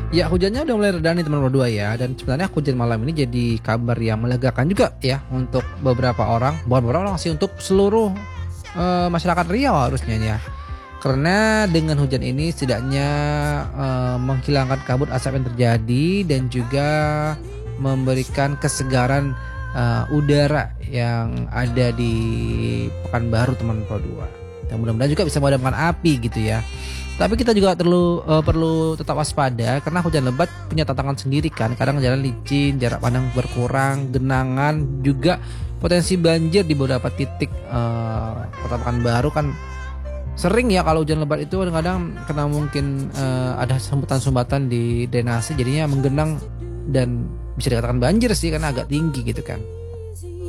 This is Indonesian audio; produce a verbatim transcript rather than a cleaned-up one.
Ya hujannya udah mulai reda nih teman berdua ya. Dan sebenarnya hujan malam ini jadi kabar yang melegakan juga ya untuk beberapa orang, bukan beberapa orang sih, untuk seluruh eh, masyarakat Riau harusnya ya. Karena dengan hujan ini setidaknya eh, menghilangkan kabut asap yang terjadi dan juga memberikan kesegaran eh, udara yang ada di Pekanbaru teman Pro dua. Dan mudah-mudahan juga bisa memadamkan api gitu ya. Tapi kita juga perlu eh, perlu tetap waspada karena hujan lebat punya tantangan sendiri kan. Kadang jalan licin, jarak pandang berkurang, genangan, juga potensi banjir di beberapa titik eh, Kota Pekanbaru kan sering ya kalau hujan lebat itu kadang-kadang karena mungkin eh, ada sumbatan-sumbatan di drainase jadinya menggenang dan bisa dikatakan banjir sih karena agak tinggi gitu kan.